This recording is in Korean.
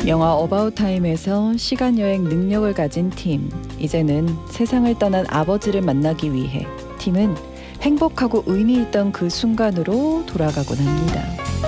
영화 어바웃 타임에서 시간여행 능력을 가진 팀, 이제는 세상을 떠난 아버지를 만나기 위해 팀은 행복하고 의미 있던 그 순간으로 돌아가곤 합니다.